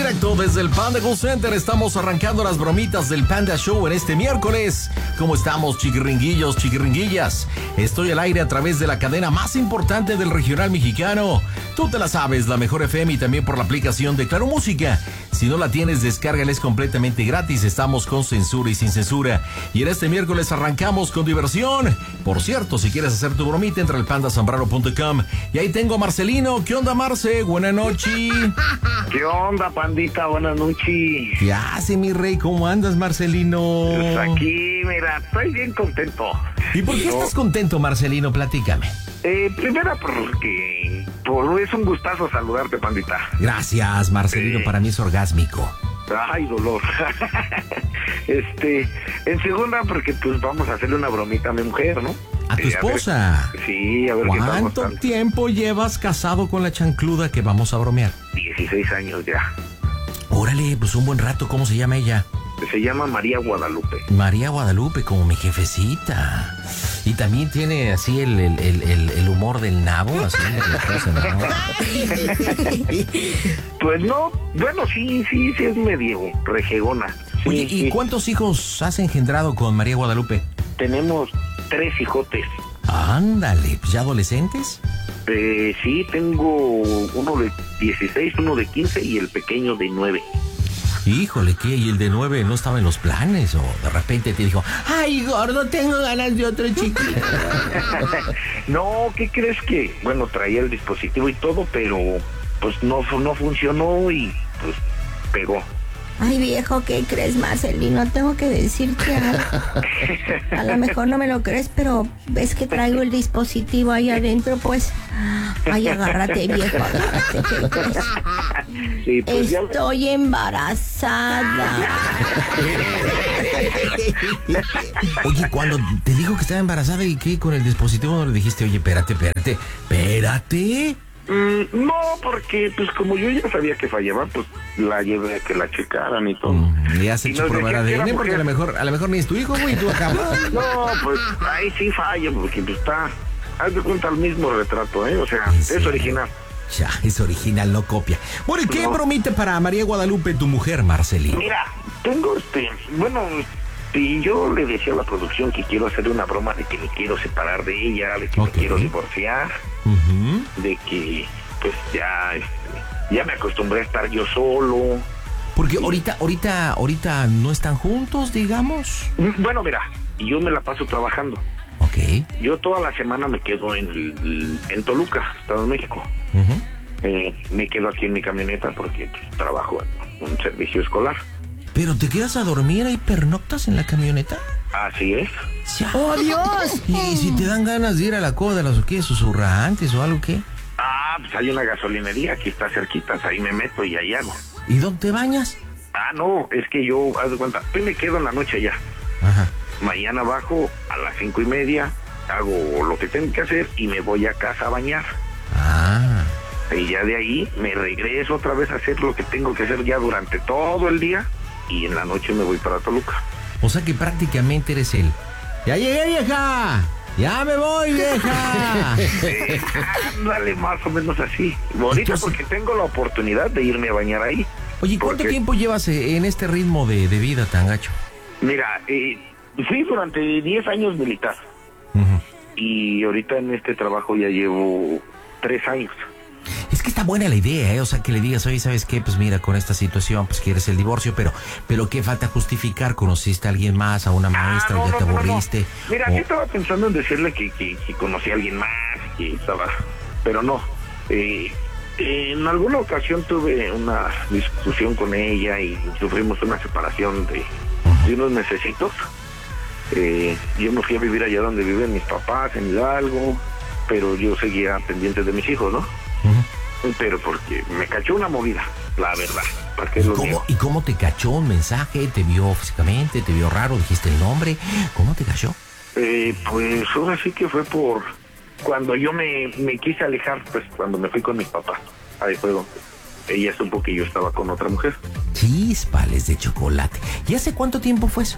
directo desde el Panda Go Center. Estamos arrancando las bromitas del Panda Show en este miércoles. ¿Cómo estamos, chiquiringuillos, chiquiringuillas? Estoy al aire a través de la cadena más importante del regional mexicano. Tú te la sabes, la Mejor FM, y también por la aplicación de Claro Música. Si no la tienes, descárgala, es completamente gratis. Estamos con censura y sin censura. Y en este miércoles arrancamos con diversión. Por cierto, si quieres hacer tu bromita, entra al pandazambrano.com. Y ahí tengo a Marcelino. ¿Qué onda, Marce? Buenas noches. ¿Qué onda, pandita? Buenas noches. ¿Qué hace, mi rey? ¿Cómo andas, Marcelino? Pues aquí, mira, estoy bien contento. ¿Y por qué estás contento, Marcelino? Platícame. Primero porque es un gustazo saludarte, pandita. Gracias, Marcelino, para mí es orgásmico. Ay, dolor. En segunda porque pues vamos a hacerle una bromita a mi mujer, ¿no? ¿A tu esposa? Sí, a ver qué tal. ¿Cuánto tiempo llevas casado con la chancluda que vamos a bromear? 16 años ya. Órale, pues un buen rato. ¿Cómo se llama ella? Se llama María Guadalupe. María Guadalupe, como mi jefecita. Y también tiene así el humor del nabo, así la cosa, ¿no? Pues no, bueno, sí es medio rejegona. Sí, oye, ¿y cuántos hijos has engendrado con María Guadalupe? Tenemos 3 hijotes. Ándale, ¿ya adolescentes? Sí, tengo uno de 16, uno de 15 y el pequeño de 9. Híjole, ¿qué? ¿Y el de 9 no estaba en los planes? ¿O de repente te dijo, ay, gordo, tengo ganas de otro chiquito? No, ¿qué crees que? Bueno, traía el dispositivo y todo, pero pues no funcionó y pues pegó. Ay, viejo, ¿qué crees, Marcelino? Tengo que decirte algo. A lo mejor no me lo crees, pero ves que traigo el dispositivo ahí adentro, pues. Ay, agárrate, viejo, agárrate, ¿qué crees? Sí, pues estoy embarazada. Oye, cuando te dijo que estaba embarazada, ¿y qué? Con el dispositivo no le dijiste, oye, espérate? No, porque pues como yo ya sabía que fallaba, pues la llevé a que la checaran y todo. ¿Y has hecho prueba de ADN? Porque a lo mejor ni es tu hijo, güey, y tú acá. No, pues ahí sí falla, porque pues está, haz de cuenta el mismo retrato, O sea, es original. Ya, es original, no copia. Bueno, ¿y qué bromita para María Guadalupe, tu mujer, Marcelino? Mira, tengo y yo le decía a la producción que quiero hacer una broma de que me quiero separar de ella, de que me quiero divorciar, de que pues ya me acostumbré a estar yo solo. Porque ahorita no están juntos, digamos. Bueno, mira, yo me la paso trabajando. Ok. Yo toda la semana me quedo en Toluca, Estado de México. Me quedo aquí en mi camioneta porque pues, trabajo en un servicio escolar. ¿Pero te quedas a dormir y pernoctas en la camioneta? Así es. ¡Oh, Dios! ¿Y si te dan ganas de ir a la coda de las susurrantes o algo, qué? Pues hay una gasolinería aquí está cerquita, ahí me meto y ahí hago. ¿Y dónde te bañas? No, es que yo, haz de cuenta, hoy me quedo en la noche allá. Ajá. Mañana bajo a las 5:30, hago lo que tengo que hacer y me voy a casa a bañar. Y ya de ahí me regreso otra vez a hacer lo que tengo que hacer ya durante todo el día y en la noche me voy para Toluca. O sea que prácticamente eres él. ¡Ya llegué, vieja! ¡Ya me voy, vieja! Ándale, más o menos así. Bonito porque tengo la oportunidad de irme a bañar ahí. Oye, ¿cuánto tiempo llevas en este ritmo de vida tan gacho? Mira, fui durante 10 años militar. Y ahorita en este trabajo ya llevo 3 años. Es que está buena la idea, O sea, que le digas, oye, ¿sabes qué? Pues mira, con esta situación, pues quieres el divorcio, pero ¿qué falta justificar? ¿Conociste a alguien más, a una maestra, ya te aburriste? No. Mira, yo estaba pensando en decirle que conocí a alguien más, que estaba, pero no. En alguna ocasión tuve una discusión con ella y sufrimos una separación de unos mesecitos. Yo me fui a vivir allá donde viven mis papás, en Hidalgo, pero yo seguía pendiente de mis hijos, ¿no? Pero porque me cachó una movida, la verdad. ¿Y cómo te cachó? ¿Un mensaje? ¿Te vio físicamente? ¿Te vio raro? ¿Dijiste el nombre? ¿Cómo te cachó? Pues ahora sí que fue por cuando yo me quise alejar, pues cuando me fui con mis papás. Ahí fue donde ella supo que yo estaba con otra mujer. Chispales de chocolate. ¿Y hace cuánto tiempo fue eso?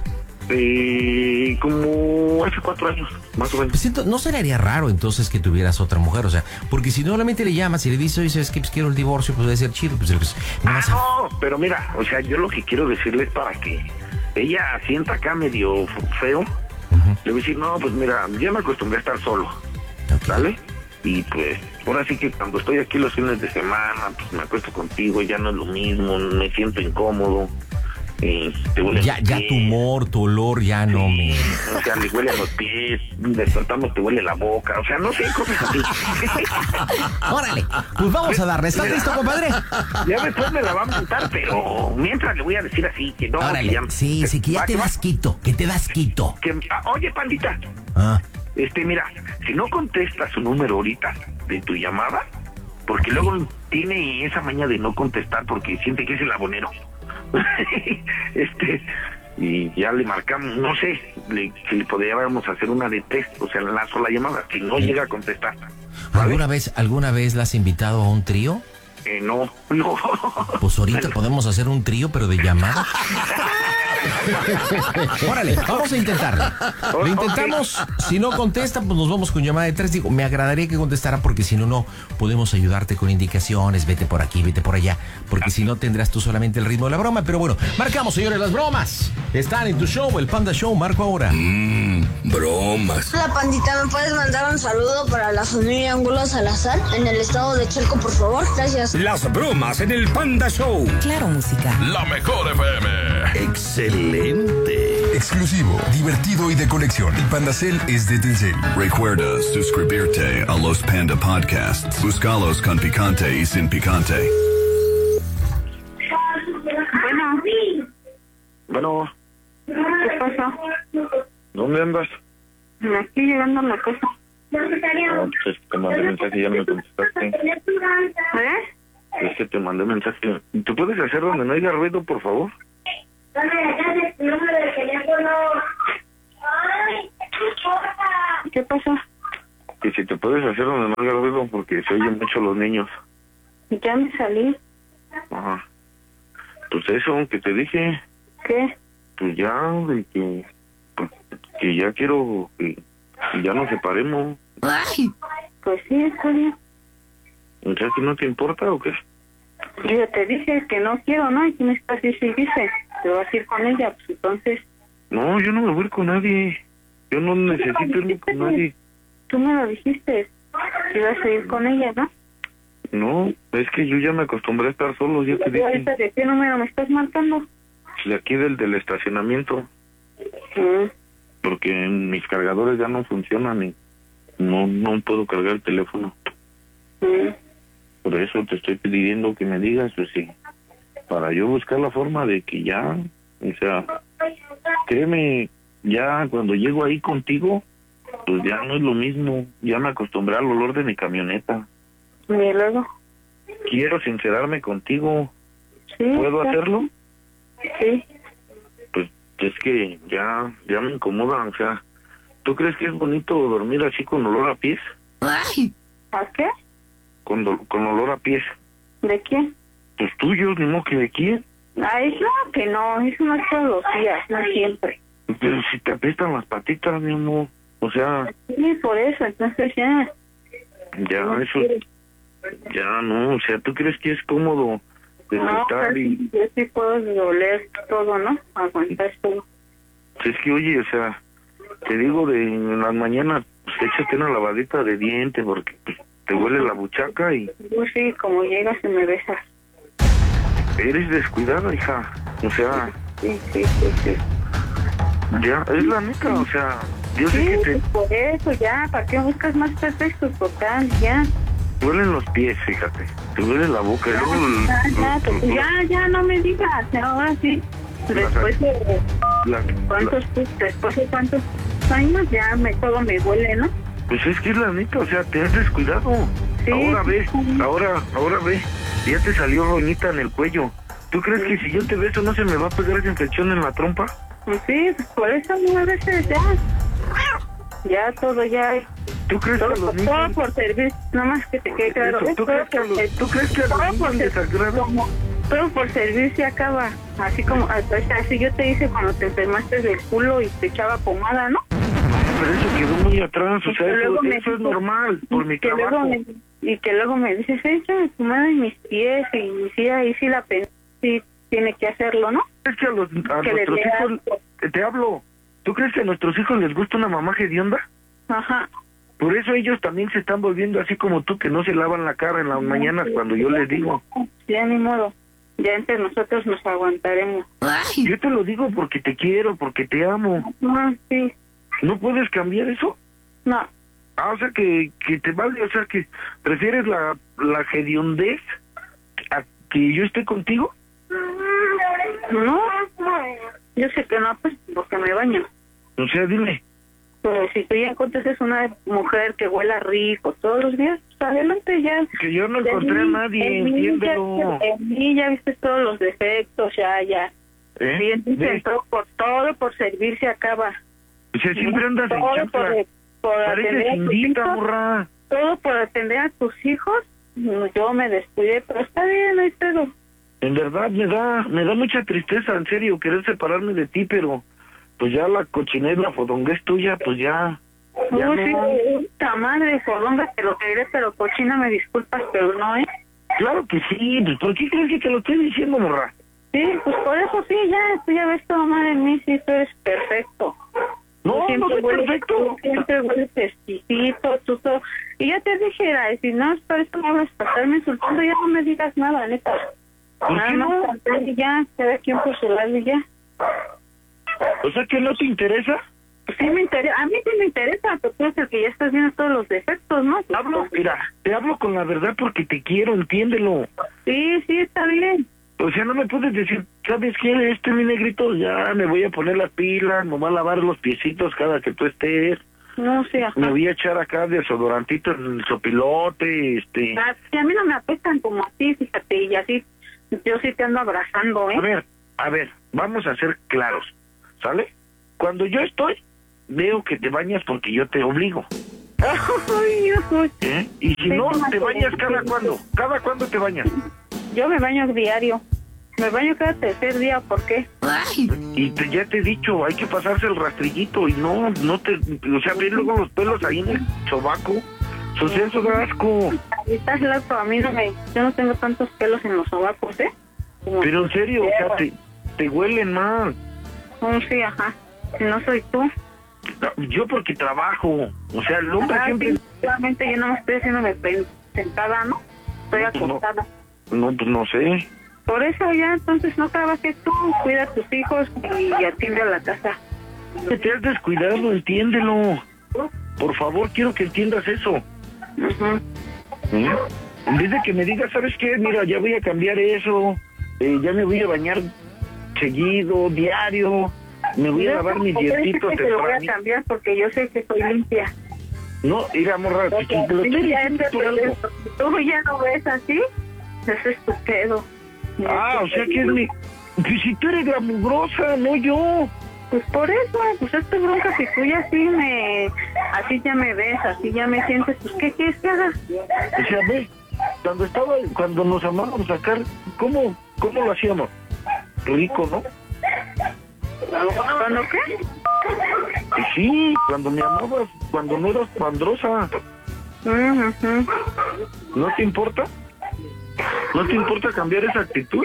Como hace 4 años, más o menos. Pues no se le haría raro entonces que tuvieras otra mujer, o sea, porque si solamente le llamas y le dices, oye, ¿sabes qué? Pues quiero el divorcio, pues debe ser chido, pues no vas a... No, pero mira, o sea, yo lo que quiero decirle es para que ella sienta acá medio feo. Le voy a decir, no, pues mira, ya me acostumbré a estar solo, ¿sale? Y pues, ahora sí que cuando estoy aquí los fines de semana, pues me acuesto contigo, ya no es lo mismo, me siento incómodo. Te huele ya tu humor, tu olor, ya no me... O sea, le huele a los pies, despertamos, te huele la boca, o sea, no sé, cosas así. Órale, pues vamos a darle. ¿Estás listo, compadre? Ya después me la va a montar, pero mientras le voy a decir así, que no... Órale, que ya, sí, que ya te das quito, que te das quito. Oye, pandita, mira, si no contestas su número ahorita de tu llamada, porque luego tiene esa maña de no contestar porque siente que es el abonero. Y ya le marcamos, no sé, si le podríamos hacer una de test, o sea, la sola llamada, si no llega a contestar. ¿Vale? ¿Alguna vez la has invitado a un trío? No. Pues ahorita podemos hacer un trío, pero de llamada. Órale, vamos a intentarlo. Lo intentamos, si no contesta, pues nos vamos con llamada de 3. Digo, me agradaría que contestara porque si no podemos ayudarte con indicaciones, vete por aquí, vete por allá, porque si no tendrás tú solamente el ritmo de la broma. Pero bueno, marcamos, señores, las bromas están en tu show, el Panda Show. Marco ahora. Bromas. Hola, pandita, ¿me puedes mandar un saludo para la familia Angulo Salazar en el estado de Chalco, por favor? Gracias. Las bromas en el Panda Show. Claro, música. La mejor FM. Excelente. Exclusivo, divertido y de colección. El Pandacel es de Telcel. Recuerda suscribirte a los Panda Podcasts. Búscalos con picante y sin picante. Bueno. ¿Qué pasa? ¿Dónde andas? Aquí llegando a la casa. No, pues te mandé mensaje y ya me contestaste. Es que te mandé mensaje. ¿Tú puedes hacer donde no haya ruido, por favor? ¿Qué pasa? Que si te puedes hacer donde no haya ruido, porque se oyen mucho los niños. Ya me salí. Ajá. Pues eso, que te dije. ¿Qué? Pues ya, de que ya quiero que ya nos separemos. Ay. Pues sí, está bien. O sea, que no te importa o qué? Yo ya te dije que no quiero, ¿no? Y tú me estás diciendo, te vas a ir con ella, pues entonces... No, yo no me voy con nadie. Yo no necesito irme con nadie. Tú me lo dijiste, que ibas a ir con ella, ¿no? No, es que yo ya me acostumbré a estar solo, ya te dije. ¿Ahorita de qué número me estás marcando? De aquí del estacionamiento. Porque mis cargadores ya no funcionan y no puedo cargar el teléfono. Por eso te estoy pidiendo que me digas, pues sí, para yo buscar la forma de que ya, o sea, créeme, ya cuando llego ahí contigo, pues ya no es lo mismo, ya me acostumbré al olor de mi camioneta. ¿Y luego? Quiero sincerarme contigo. Sí. ¿Puedo hacerlo? Sí. Pues es que ya me incomoda, o sea, ¿tú crees que es bonito dormir así con olor a pies? Ay. ¿A qué? Con olor a pies. ¿De quién? Pues tuyos, ni modo que de quién. Ay, no, que no, eso no es todos los días, no siempre. Pero si te apestan las patitas, mi amor, o sea... Sí, por eso, entonces ya... Ya, no eso... quieres. Ya, no, o sea, ¿tú crees que es cómodo de No, estar y...? yo sí puedo doler todo, ¿no? Aguantar todo. Es que, oye, o sea, te digo, en las mañanas, pues échate una lavadita de diente porque pues, te huele la buchaca y... Yo sí, como llegas y me besas. Eres descuidada, hija, o sea... Sí. Ya, es la neta, o sea, yo sé Sí, que te... pues por eso, ya, ¿para qué buscas más pretextos? Total, ya. Te duelen los pies, fíjate, te duele la boca. Ya, no me digas, ahora sí. Después de cuántos años ya todo me huele, ¿no? Pues es que es la neta, o sea, te has descuidado. Sí, ahora ve, sí. ahora ve, ya te salió roñita en el cuello. ¿Tú crees que si yo te beso no se me va a pegar esa infección en la trompa? Pues sí, pues por eso a veces ya todo ya... ¿Tú crees todo, que a los niños... todo por servir, nada más que te quede claro. ¿Tú crees que a los niños les agrada? Todo por servir se acaba. Así como, así yo te hice cuando te enfermaste del culo y te echaba pomada, ¿no? Pero eso quedó muy atrás, o sea, eso es normal, por mi trabajo. Y que luego me dices, échame pomada en mis pies, y sí, ahí sí la pena, sí tiene que hacerlo, ¿no? Es que a nuestros hijos, te hablo, ¿tú crees que a nuestros hijos les gusta una mamá hedionda? Ajá. Por eso ellos también se están volviendo así como tú, que no se lavan la cara en las mañanas cuando yo les digo. Ya ni modo, ya entre nosotros nos aguantaremos. Ay, Yo te lo digo porque te quiero, porque te amo. No, sí, ¿No puedes cambiar eso? no. Ah, o sea que te vale, o sea que prefieres la hediondez a que yo esté contigo. No, yo sé que no, pues porque me baño. O sea, dime. Pero si tú ya encuentras una mujer que huela rico todos los días, pues adelante ya. Que yo no encontré a nadie, entiéndelo. En mí ya viste todos los defectos, ya. ¿Eh? Bien, dicen, todo por servir se acaba. O sea, siempre andas en Todo chancla. por Pareces atender a tus indita, hijos, morra. todo por atender a tus hijos. Yo me descuidé, pero está bien, no hay pedo. En verdad me da mucha tristeza, en serio, querer separarme de ti, pero pues ya la cochinera, la fodonguez tuya, pues ya Uy, no. sí, puta madre, fodonga, te lo que diré, pero cochina, me disculpas, pero no, ¿eh? Claro que sí, pues ¿por qué crees que te lo estoy diciendo, morra? Sí, pues por eso sí, ya, tú ya ves todo mal en mí, sí, tú eres perfecto. No, Tú no soy hueles- perfecto. tú siempre hueles exquisito, tú todo. Y ya te dije, Ray, si no es por eso me vas a estarme insultando, ya no me digas nada, neta. ¿Por Nada qué más no? cantar y ya, cada quien por su lado y ya. O sea, ¿que no te interesa? Pues sí me interesa, a mí sí me interesa, pero tú eres el que ya estás viendo todos los defectos, ¿no? Te hablo con la verdad porque te quiero, entiéndelo. Sí, está bien. O sea, no me puedes decir, ¿sabes qué? Mi negrito, ya me voy a poner las pilas, me voy a lavar los piecitos cada que tú estés. No sé, ajá. Me voy a echar acá desodorantito en el sopilote, Sí, a mí no me apestan como a ti, fíjate, y así yo sí te ando abrazando, ¿eh? A ver, vamos a ser claros, ¿sale? Cuando yo estoy, veo que te bañas porque yo te obligo. Ay, ay. ¿Eh? Y si Sí, no, como ¿te que- bañas cada cuándo? ¿Cada cuándo te bañas? Yo me baño diario. Me baño cada tercer día, ¿por qué? ay, Y ya te he dicho, hay que pasarse el rastrillito y no te... O sea, ves luego los pelos ahí en el sobaco. O sea, eso da asco. Estás loco, a mí no me... Yo no tengo tantos pelos en los sobacos, ¿eh? Como- Pero en serio, o sea, te huelen mal. Sí, ajá. Si no soy tú. Yo porque trabajo. O sea, el hombre siempre... Sí, solamente yo no me estoy haciéndome sentada, ¿no? Estoy No, pues no. acostada. No, pues no sé. Por eso ya, entonces no trabajes tú, cuida a tus hijos y atiende a la casa. Te has descuidado, entiéndelo. Por favor, quiero que entiendas eso. Ujú. ¿Eh? En vez de que me digas, ¿sabes qué? Mira, ya voy a cambiar eso. Ya me voy a bañar seguido, diario. Me voy a lavar mis dientitos Te lo voy a temprano. cambiar porque yo sé que soy limpia. No, mira, morra, O sea, te lo estoy sí, ya diciendo por algo. si tú ya lo ves así, eso es tu pedo. Ah, o sea que es mi... Pues si tú eres la mugrosa, no yo. Pues por eso, pues es tu bronca, si tú ya así ya me ves, así ya me sientes, pues ¿qué quieres que haga? O sea, ve, cuando nos amábamos sacar, ¿cómo lo hacíamos? Rico, ¿no? ¿Cuándo qué? Pues sí, cuando me amabas, cuando no eras pandrosa. Ujú. ¿No te importa? ¿No te importa cambiar esa actitud?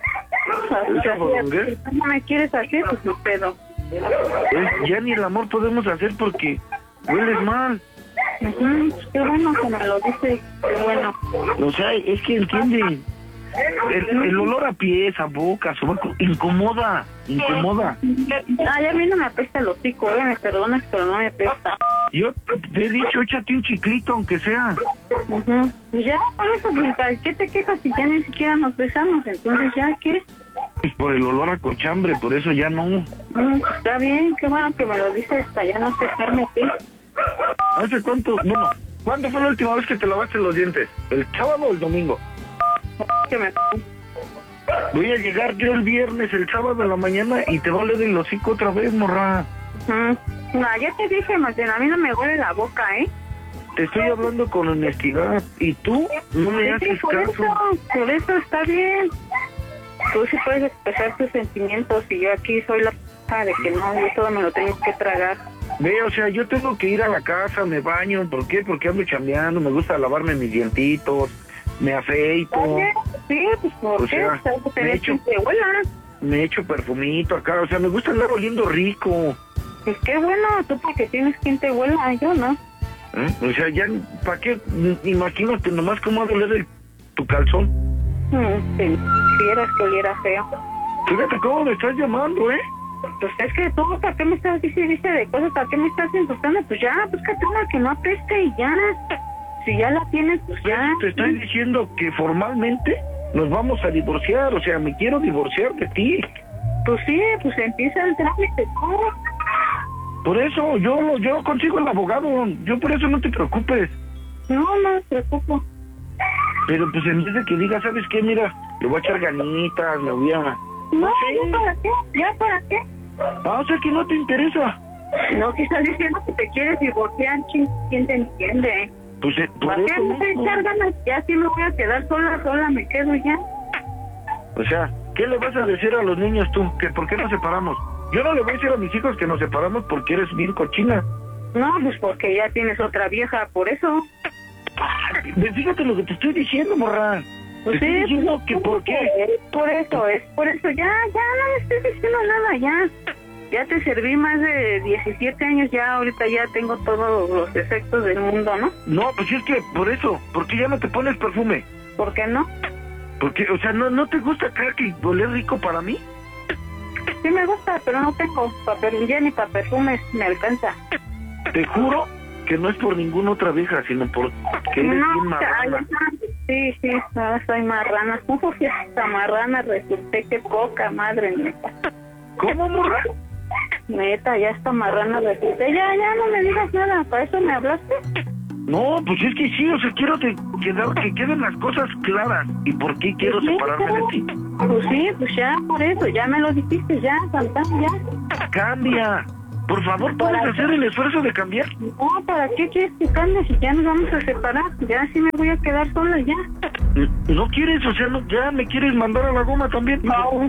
O sea, fodonguez? si tú no me quieres así, pues tu pedo. Ya ni el amor podemos hacer porque hueles mal. Ujú. Qué bueno que me lo dices, qué bueno. O sea, es que entiende. El olor a pies, a boca, a sobaco, incomoda. Ay, a mí no me apesta el hocico, me perdonas, pero no me apesta. Yo te he dicho, échate un chiclito, aunque sea. Ujú. Pues ya, por eso, pues, ¿para qué te quejas si ya ni siquiera nos besamos? Entonces, ¿ya qué? Pues por el olor a cochambre, por eso ya no. Está bien, qué bueno que me lo dices, hasta ya no quejarme a ti. ¿Hace cuánto? Bueno, ¿cuándo fue la última vez que te lavaste los dientes? ¿El sábado o el domingo? Que me... Voy a llegar yo el viernes, el sábado en la mañana y te va a oler el hocico otra vez, morra. No, ya te dije, Martín, a mí no me huele la boca, ¿eh? Te estoy hablando con honestidad y tú no me Sí, haces por caso. eso está bien. tú sí puedes expresar tus sentimientos y yo aquí soy la p*** de que no, yo todo me lo tengo que tragar. Ve, o sea, yo tengo que ir a la casa, me baño, ¿por qué? Porque ando chambeando, me gusta lavarme mis dientitos, me afeito. Oye, sí, pues ¿por O qué? sea, me echo perfumito acá, o sea, me gusta andar oliendo rico. Pues qué bueno, tú porque tienes quien te huela, yo no. O sea, ya, ¿para qué? Imagínate nomás cómo va a doler tu calzón. Si vieras que oliera feo. Fíjate cómo me estás llamando, ¿eh? Pues es que tú, ¿para qué me estás diciendo de cosas? ¿Para qué me estás insultando? Pues ya, búscate una que no apeste y ya. Si ya la tienes, pues ya. Te estoy diciendo que formalmente nos vamos a divorciar, o sea, me quiero divorciar de ti. Pues sí, pues empieza el trámite, ¿no? Por eso, yo consigo el abogado, yo por eso no te preocupes. No me preocupo. Pero pues en vez de que digas, ¿sabes qué? Mira, le voy a echar ganitas, me voy a... No, ¿ya para qué? ¿Ya para qué? Ah, o sea que no te interesa. No, que estás diciendo que te quieres divorciar, ¿quién te entiende? Pues por ¿para qué eso no te echar ganas? Ya si me voy a quedar sola me quedo ya. O sea, ¿qué le vas a decir a los niños tú? ¿Que por qué nos separamos? Yo no le voy a decir a mis hijos que nos separamos porque eres bien cochina. No, pues porque ya tienes otra vieja, por eso. Fíjate lo que te estoy diciendo, morra. Pues te estoy diciendo sí, que por qué. Es por eso, ya no me estoy diciendo nada, ya te serví más de 17 años, ya ahorita ya tengo todos los efectos del mundo, ¿no? No, pues es que por eso, ¿por qué ya no te pones perfume? ¿Por qué no? Porque, o sea, ¿no te gusta acá que oler rico para mí? Sí me gusta, pero no tengo papel, ya ni para perfumes me alcanza. Te juro que no es por ninguna otra vieja, sino por que eres bien marrana. Sí, soy marrana. ¿Cómo que esta marrana resulté que poca madre, neta? ¿Cómo, morra? Neta, ya esta marrana resulté. Ya no me digas nada, ¿para eso me hablaste? No, pues es que sí, o sea, quiero que queden las cosas claras. ¿Y por qué quiero separarme de ti? Pues sí, pues ya, por eso, ya me lo dijiste, ya, Santana, ya. ¡Cambia! Por favor, ¿puedes hacer el esfuerzo de cambiar? No, ¿para qué quieres que cambie si ya nos vamos a separar? Ya sí me voy a quedar sola, ya. ¿No quieres? O sea, ¿ya me quieres mandar a la goma también? No,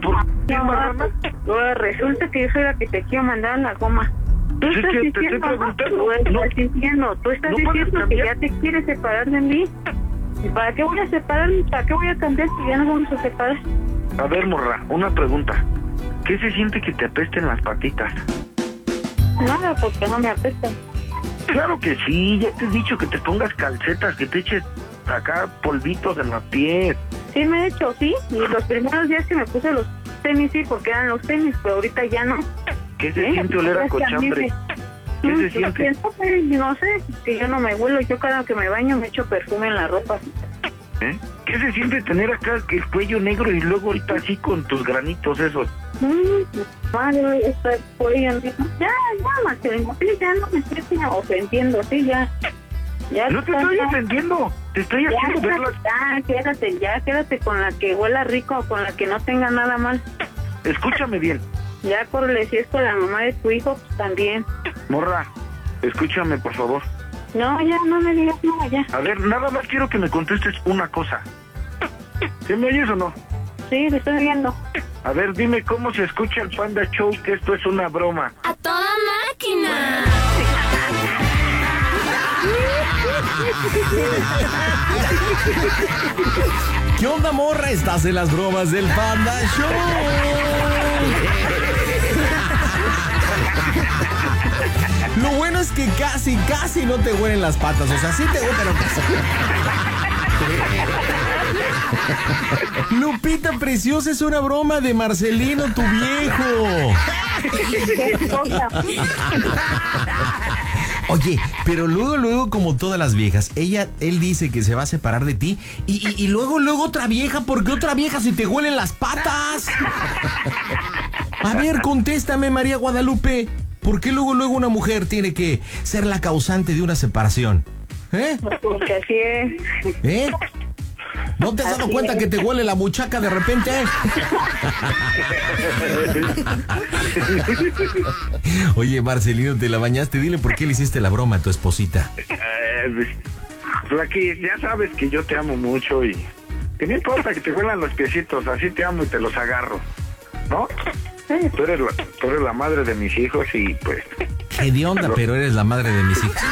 resulta que yo soy la que te quiero mandar a la goma. Tú pues estás es que diciendo, te estoy preguntando. Tú estás diciendo que ya te quieres separar de mí. ¿Y para qué voy a separarme? ¿Para qué voy a cambiar si ya nos vamos a separar? A ver, morra, una pregunta. ¿Qué se siente que te apesten las patitas? Nada, porque no me apestan. Claro que sí, ya te he dicho que te pongas calcetas, que te eches acá polvitos en los pies. Sí me he hecho, sí, y los primeros días que me puse los tenis, sí, porque eran los tenis, pero ahorita ya no. ¿Qué se siente oler a cochambre? ¿Qué se siente? No sé, que yo no me huelo, yo cada que me baño me echo perfume en la ropa. ¿Eh? ¿Qué se siente tener acá el cuello negro y luego ahorita así con tus granitos esos? Madre, está cuello negro. Ya, Marcelino, sí, ya no me estoy ofendiendo, sí, ya. No te estoy ofendiendo, te estoy haciendo verlas. Ya, quédate con la que huela rico, con la que no tenga nada mal. Escúchame bien. Ya, córrele, si es con la mamá de tu hijo, pues también. Morra, escúchame, por favor. No, ya, no me digas nada, ya. A ver, nada más quiero que me contestes una cosa. ¿Sí me oyes o no? Sí, te estoy viendo. A ver, dime cómo se escucha el Panda Show, que esto es una broma. ¡A toda máquina! ¿Qué onda, morra? Estás en las bromas del Panda Show. Lo bueno es que casi no te huelen las patas. O sea, sí te huelen, pero casi. Lupita preciosa, es una broma de Marcelino, tu viejo. Oye, pero luego como todas las viejas, él dice que se va a separar de ti y luego otra vieja, porque otra vieja si te huelen las patas. A ver, contéstame, María Guadalupe, ¿por qué luego una mujer tiene que ser la causante de una separación? Porque así es. ¿No te has dado cuenta que te huele la buchaca de repente? Oye, Marcelino, te la bañaste. Dile por qué le hiciste la broma a tu esposita. Flaquis, ya sabes que yo te amo mucho y Que no importa que te huelan los piecitos, así te amo y te los agarro, ¿no? Tú eres la madre de mis hijos y pues... ¿Qué de onda? Pero eres la madre de mis hijos.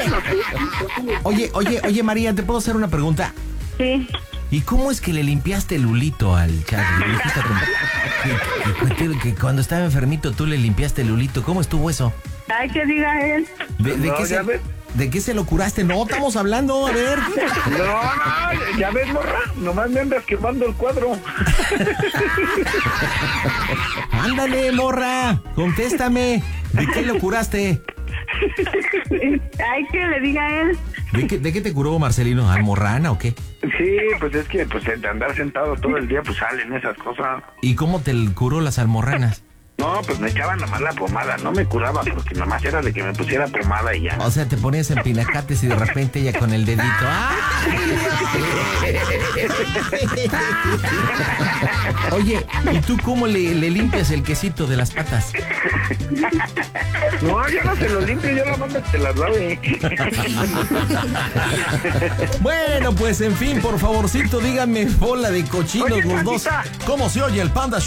Oye, María, ¿te puedo hacer una pregunta? Sí. ¿Y cómo es que le limpiaste el hulito al Charlie? Le dijiste que cuando estaba enfermito tú le limpiaste el hulito. ¿Cómo estuvo eso? Ay, que diga él. ¿De qué se lo curaste? No, estamos hablando, a ver. No, ya ves, morra, nomás me andas quemando el cuadro. Ándale, morra, contéstame. ¿De qué lo curaste? Ay, que le diga él. ¿De qué te curó, Marcelino? ¿Almorrana o qué? Sí, pues es que pues de andar sentado todo el día, pues salen esas cosas. ¿Y cómo te curó las almorranas? No, pues me echaban nomás la pomada, no me curaba, porque nomás era de que me pusiera pomada y ya. O sea, te ponías en pinacates y de repente ella con el dedito. ¡Ah! Oye, ¿y tú cómo le limpias el quesito de las patas? No, yo no se lo limpio, yo la mando que te las lave. Bueno, pues en fin, por favorcito, díganme, bola de cochinos los dos. ¿Cómo se oye el Panda